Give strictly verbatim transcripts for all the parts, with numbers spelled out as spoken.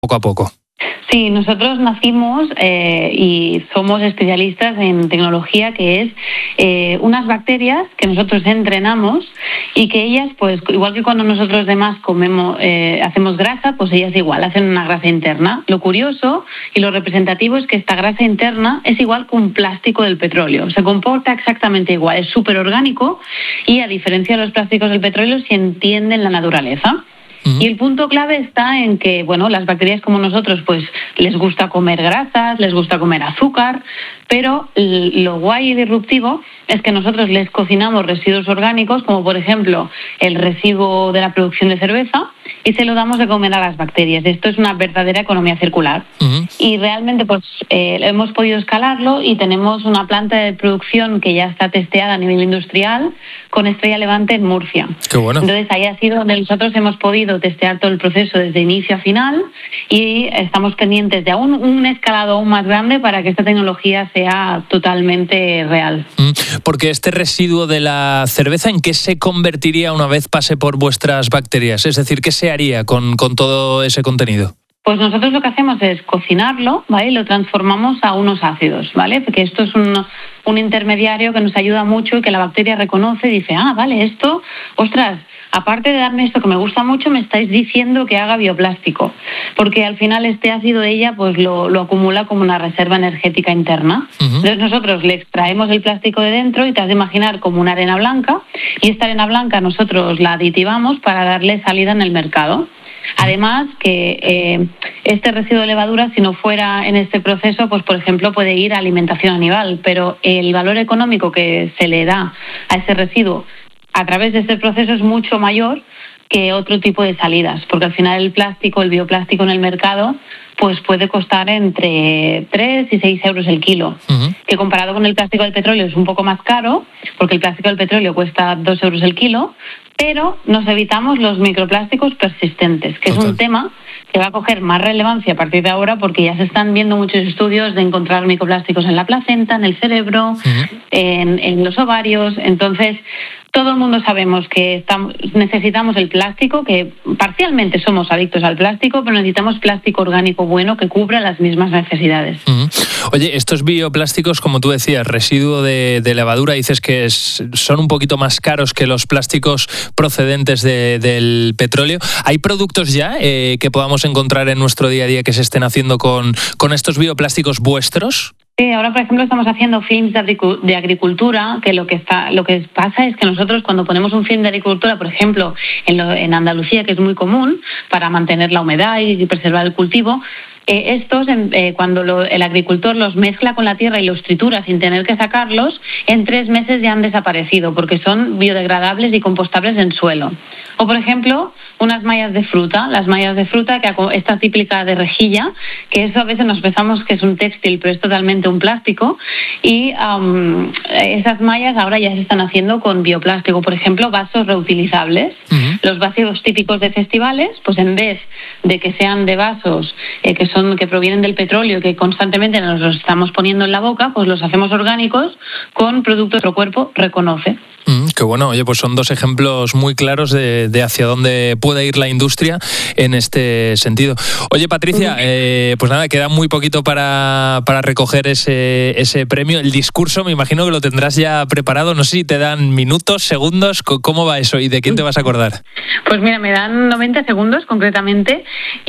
poco a poco. Sí, nosotros nacimos eh, y somos especialistas en tecnología, que es eh, unas bacterias que nosotros entrenamos y que ellas, pues igual que cuando nosotros demás comemos, eh, hacemos grasa, pues ellas igual hacen una grasa interna. Lo curioso y lo representativo es que esta grasa interna es igual que un plástico del petróleo, se comporta exactamente igual, es súper orgánico y a diferencia de los plásticos del petróleo se entiende en la naturaleza. Uh-huh. Y el punto clave está en que, bueno, las bacterias como nosotros, pues les gusta comer grasas, les gusta comer azúcar, pero lo guay y disruptivo es que nosotros les cocinamos residuos orgánicos, como por ejemplo el residuo de la producción de cerveza, y se lo damos de comer a las bacterias. Esto es una verdadera economía circular. Uh-huh. Y realmente pues eh, hemos podido escalarlo y tenemos una planta de producción que ya está testeada a nivel industrial con Estrella Levante en Murcia. Qué bueno. Entonces ahí ha sido donde nosotros hemos podido testear todo el proceso desde inicio a final y estamos pendientes de aún un escalado aún más grande para que esta tecnología sea totalmente real. Porque este residuo de la cerveza, ¿en qué se convertiría una vez pase por vuestras bacterias? Es decir, ¿qué se haría con, con todo ese contenido? Pues nosotros lo que hacemos es cocinarlo, ¿vale? Y lo transformamos a unos ácidos, ¿vale? Porque esto es un, un intermediario que nos ayuda mucho y que la bacteria reconoce y dice, ah, vale, esto, ostras, aparte de darme esto que me gusta mucho, me estáis diciendo que haga bioplástico, porque al final este ácido de ella pues lo, lo acumula como una reserva energética interna. Uh-huh. Entonces nosotros le extraemos el plástico de dentro y te has de imaginar como una arena blanca, y esta arena blanca nosotros la aditivamos para darle salida en el mercado. Además que eh, este residuo de levadura, si no fuera en este proceso, pues por ejemplo puede ir a alimentación animal, pero el valor económico que se le da a ese residuo a través de este proceso es mucho mayor que otro tipo de salidas, porque al final el plástico, el bioplástico en el mercado, pues puede costar entre tres y seis euros el kilo, uh-huh. que comparado con el plástico del petróleo es un poco más caro, porque el plástico del petróleo cuesta dos euros el kilo, pero nos evitamos los microplásticos persistentes, que Total. Es un tema que va a coger más relevancia a partir de ahora, porque ya se están viendo muchos estudios de encontrar microplásticos en la placenta, en el cerebro, uh-huh. en, en los ovarios. Entonces, todo el mundo sabemos que estamos, necesitamos el plástico, que parcialmente somos adictos al plástico, pero necesitamos plástico orgánico bueno que cubra las mismas necesidades. Uh-huh. Oye, estos bioplásticos, como tú decías, residuo de, de levadura, dices que es, son un poquito más caros que los plásticos procedentes de, del petróleo. ¿Hay productos ya eh, que podamos encontrar en nuestro día a día que se estén haciendo con, con estos bioplásticos vuestros? Sí, ahora por ejemplo estamos haciendo films de agricultura, que lo que está, lo que pasa es que nosotros cuando ponemos un film de agricultura, por ejemplo, en, lo, en Andalucía, que es muy común para mantener la humedad y preservar el cultivo, eh, estos eh, cuando lo, el agricultor los mezcla con la tierra y los tritura sin tener que sacarlos, en tres meses ya han desaparecido porque son biodegradables y compostables en suelo. O por ejemplo, unas mallas de fruta, las mallas de fruta, que esta típica de rejilla, que eso a veces nos pensamos que es un textil, pero es totalmente un plástico, y um, esas mallas ahora ya se están haciendo con bioplástico. Por ejemplo, vasos reutilizables. Uh-huh. Los vasos típicos de festivales, pues en vez de que sean de vasos eh, que son que provienen del petróleo, que constantemente nos los estamos poniendo en la boca, pues los hacemos orgánicos con productos que nuestro cuerpo reconoce. Mm, qué bueno, oye, pues son dos ejemplos muy claros de, de hacia dónde puede ir la industria en este sentido. Oye, Patricia, eh, pues nada, queda muy poquito para, para recoger ese, ese premio. El discurso me imagino que lo tendrás ya preparado, no sé si te dan minutos, segundos, ¿cómo va eso y de quién te vas a acordar? Pues mira, me dan noventa segundos concretamente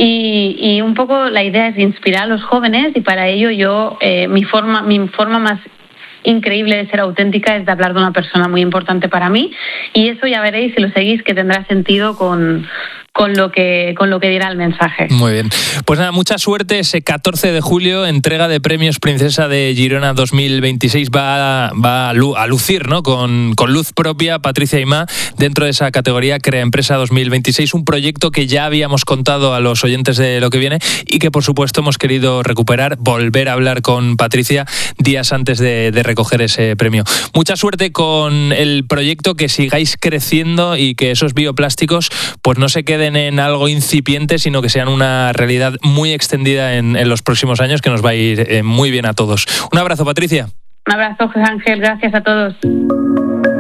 y, y un poco la idea es inspirar a los jóvenes y para ello yo, eh, mi forma, mi forma más increíble de ser auténtica es de hablar de una persona muy importante para mí y eso ya veréis si lo seguís que tendrá sentido con, con lo que con lo que dirá el mensaje. Muy bien. Pues nada, mucha suerte ese catorce de julio, entrega de premios Princesa de Girona dos mil veintiséis va, va a, lu, a lucir, ¿no? Con, con luz propia Patricia Aimá dentro de esa categoría Crea Empresa dos mil veintiséis, un proyecto que ya habíamos contado a los oyentes de Lo que Viene y que por supuesto hemos querido recuperar, volver a hablar con Patricia días antes de, de recoger ese premio. Mucha suerte con el proyecto, que sigáis creciendo y que esos bioplásticos pues no se queden en algo incipiente, sino que sean una realidad muy extendida en, en los próximos años, que nos va a ir eh, muy bien a todos. Un abrazo, Patricia. Un abrazo, José Ángel. Gracias a todos.